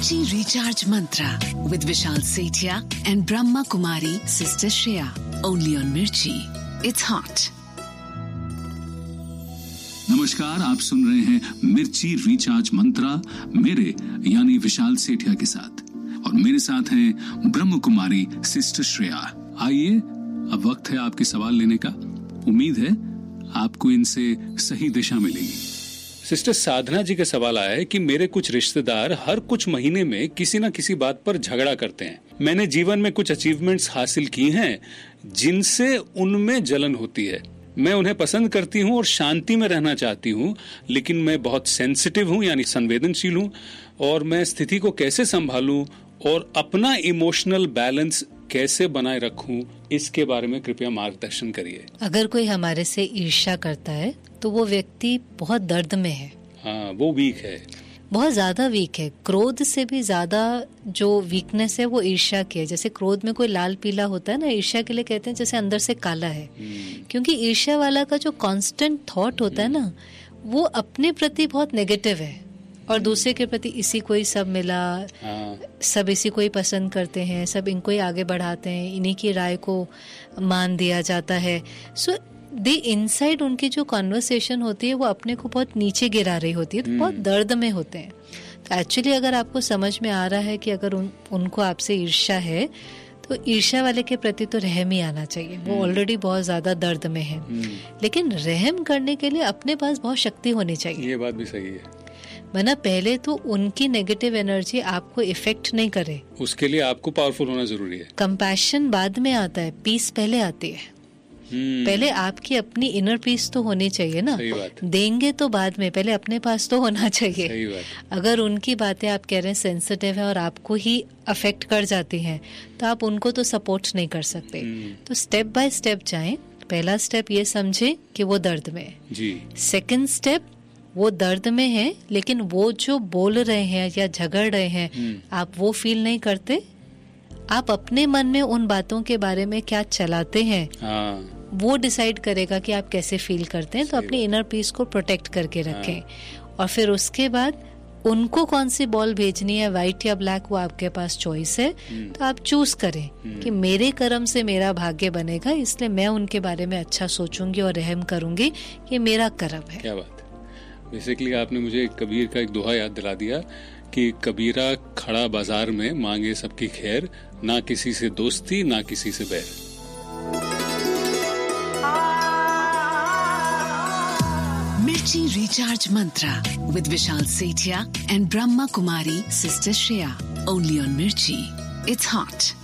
Mirchi Recharge Mantra with Vishal Sethia and Brahma Kumari Sister Shreya. Only on Mirchi. It's hot. नमस्कार, आप सुन रहे हैं मिर्ची recharge मंत्रा मेरे यानी विशाल सेठिया के साथ, और मेरे साथ हैं ब्रह्म कुमारी सिस्टर श्रेया। आइए, अब वक्त है आपके सवाल लेने का। उम्मीद है आपको इनसे सही दिशा मिलेगी। सिस्टर साधना जी का सवाल आया है कि मेरे कुछ रिश्तेदार हर कुछ महीने में किसी न किसी बात पर झगड़ा करते हैं। मैंने जीवन में कुछ अचीवमेंट्स हासिल की हैं जिनसे उनमें जलन होती है। मैं उन्हें पसंद करती हूँ और शांति में रहना चाहती हूँ, लेकिन मैं बहुत सेंसिटिव हूँ यानी संवेदनशील हूँ, और मैं स्थिति को कैसे संभालूं और अपना इमोशनल बैलेंस कैसे बनाए रखूं, इसके बारे में कृपया मार्गदर्शन करिए। अगर कोई हमारे से ईर्ष्या करता है तो वो व्यक्ति बहुत दर्द में है। हाँ, वो वीक है, बहुत ज्यादा वीक है। क्रोध से भी ज्यादा जो वीकनेस है वो ईर्ष्या की है। जैसे क्रोध में कोई लाल पीला होता है ना, ईर्ष्या के लिए कहते हैं जैसे अंदर से काला है। क्योंकि ईर्ष्या वाला का जो कांस्टेंट थॉट होता है ना, वो अपने प्रति बहुत नेगेटिव है और दूसरे के प्रति इसी को ही सब मिला, सब इसी को ही पसंद करते हैं, सब इनको ही आगे बढ़ाते हैं, इन्हीं की राय को मान दिया जाता है। सो दे इनसाइड उनकी जो कॉन्वर्सेशन होती है वो अपने को बहुत नीचे गिरा रही होती है, तो बहुत दर्द में होते हैं। तो एक्चुअली अगर आपको समझ में आ रहा है कि अगर उनको आपसे ईर्ष्या है, तो ईर्ष्या वाले के प्रति तो रहम ही आना चाहिए। वो ऑलरेडी बहुत ज्यादा दर्द में है, लेकिन रहम करने के लिए अपने पास बहुत शक्ति होनी चाहिए। ये बात भी सही है। वरना पहले तो उनकी नेगेटिव एनर्जी आपको इफेक्ट नहीं करे, उसके लिए आपको पावरफुल होना जरूरी है। कंपैशन बाद में आता है, पीस पहले आती है। पहले आपकी अपनी इनर पीस तो होनी चाहिए ना। सही बात। देंगे तो बाद में, पहले अपने पास तो होना चाहिए। सही बात। अगर उनकी बातें आप कह रहे हैं सेंसिटिव है और आपको ही अफेक्ट कर जाती हैं, तो आप उनको तो सपोर्ट नहीं कर सकते। तो स्टेप बाय स्टेप जाएं। पहला स्टेप ये समझे कि वो दर्द में है जी। सेकंड स्टेप, वो दर्द में है, लेकिन वो जो बोल रहे हैं या झगड़ रहे हैं आप वो फील नहीं करते। आप अपने मन में उन बातों के बारे में क्या चलाते हैं, वो डिसाइड करेगा कि आप कैसे फील करते हैं। तो अपनी इनर पीस को प्रोटेक्ट करके रखें, और फिर उसके बाद उनको कौन सी बॉल भेजनी है, व्हाइट या ब्लैक, वो आपके पास चॉइस है। तो आप चूज करें कि मेरे कर्म से मेरा भाग्य बनेगा, इसलिए मैं उनके बारे में अच्छा सोचूंगी और रहम करूंगी, ये मेरा कर्म है। क्या बात। बेसिकली आपने मुझे कबीर का एक दोहा याद दिला दिया कि कबीरा खड़ा बाजार में मांगे सबकी खैर, ना किसी से दोस्ती ना किसी से बैर। Mirchi Recharge Mantra with Vishal Sethia and Brahma Kumari Sister Shreya. Only on Mirchi. It's hot.